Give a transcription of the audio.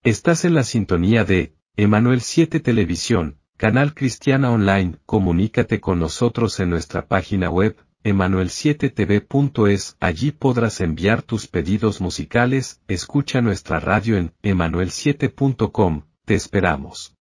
Estás en la sintonía de Emanuel 7 Televisión, canal cristiana online. Comunícate con nosotros en nuestra página web, emanuel7tv.es. Allí podrás enviar tus pedidos musicales. Escucha nuestra radio en emanuel7.com. Te esperamos.